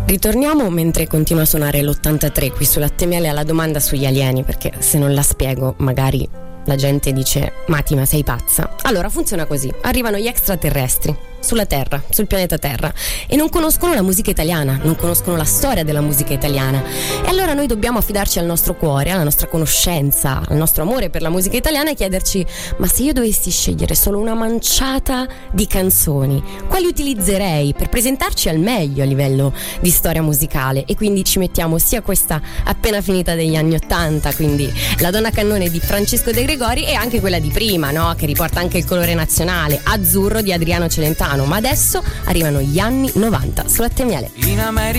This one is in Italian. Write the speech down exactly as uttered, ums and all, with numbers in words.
Ritorniamo mentre continua a suonare l'ottantatré qui su Latte Miele alla domanda sugli alieni, perché se non la spiego magari la gente dice: Mati, ma sei pazza? Allora funziona così: arrivano gli extraterrestri sulla Terra, sul pianeta Terra, e non conoscono la musica italiana, non conoscono la storia della musica italiana, e allora noi dobbiamo affidarci al nostro cuore, alla nostra conoscenza, al nostro amore per la musica italiana e chiederci: ma se io dovessi scegliere solo una manciata di canzoni, quali utilizzerei per presentarci al meglio a livello di storia musicale? E quindi ci mettiamo sia questa appena finita degli anni ottanta, quindi La donna cannone di Francesco De Gregori, e anche quella di prima, no? Che riporta anche il colore nazionale, Azzurro di Adriano Celentano. Ma adesso arrivano gli anni novanta su Latte Miele.